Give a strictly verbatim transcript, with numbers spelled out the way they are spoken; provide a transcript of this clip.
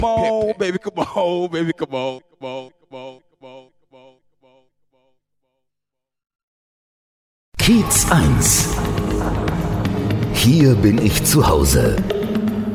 on, baby, come on, baby, come on, come on, come on, come on, come on, come on. Kiez eins. Hier bin ich zu Hause.